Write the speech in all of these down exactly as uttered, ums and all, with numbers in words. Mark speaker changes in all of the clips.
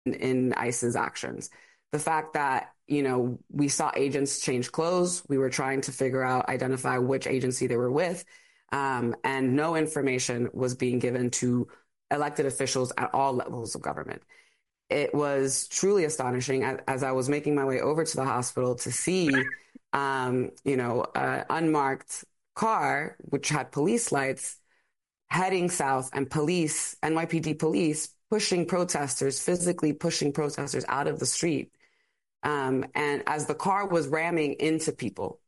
Speaker 1: in ICE's actions. The fact that, you know, we saw agents change clothes, we were trying to figure out, identify which agency they were with, um, and no information was being given to elected officials at all levels of government. It was truly astonishing as, as I was making my way over to the hospital to see, um, you know, an unmarked car, which had police lights, heading south, and police, N Y P D police, pushing protesters, physically pushing protesters out of the street. Um, and as the car was ramming into people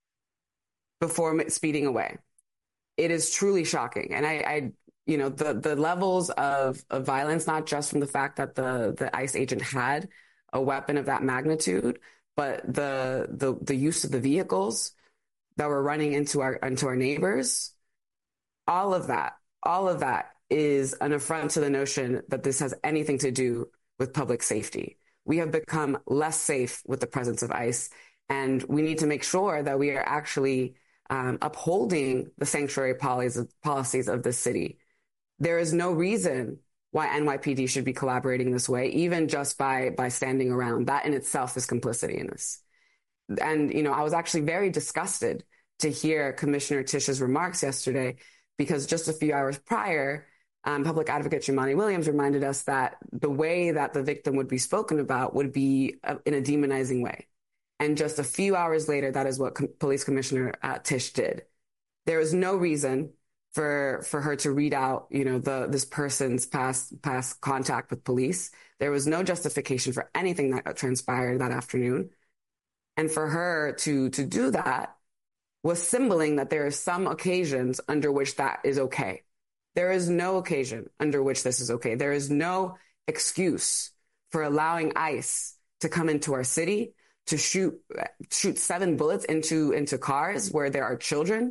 Speaker 1: before speeding away, it is truly shocking. And I, I you know, the, the levels of, of violence, not just from the fact that the, the ICE agent had a weapon of that magnitude, but the, the, the use of the vehicles that were running into our, into our neighbors, all of that, all of that is an affront to the notion that this has anything to do with public safety. We have become less safe with the presence of ICE, and we need to make sure that we are actually um, upholding the sanctuary policies of this city. There is no reason why N Y P D should be collaborating this way, even just by by standing around. That in itself is complicity in this. And, you know, I was actually very disgusted to hear Commissioner Tisch's remarks yesterday, because just a few hours prior, Um, Public Advocate Jumaane Williams reminded us that the way that the victim would be spoken about would be uh, in a demonizing way. And just a few hours later, that is what Com- Police Commissioner uh, Tisch did. There is no reason for for her to read out, you know, the this person's past past contact with police. There was no justification for anything that transpired that afternoon. And for her to to do that was symboling that there are some occasions under which that is okay. There is no occasion under which this is okay. There is no excuse for allowing ICE to come into our city, to shoot shoot seven bullets into, into cars where there are children.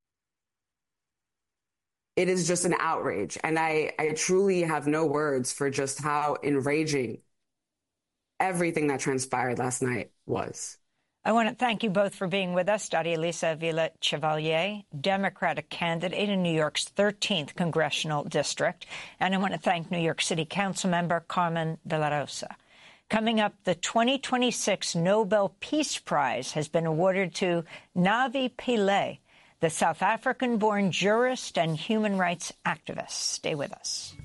Speaker 1: It is just an outrage. And I, I truly have no words for just how enraging everything that transpired last night was.
Speaker 2: I want to thank you both for being with us. Daria Lisa Villa-Chevalier, Democratic candidate in New York's thirteenth Congressional District. And I want to thank New York City Council member Carmen De La Rosa. Coming up, the twenty twenty-six Nobel Peace Prize has been awarded to Navi Pillay, the South African-born jurist and human rights activist. Stay with us.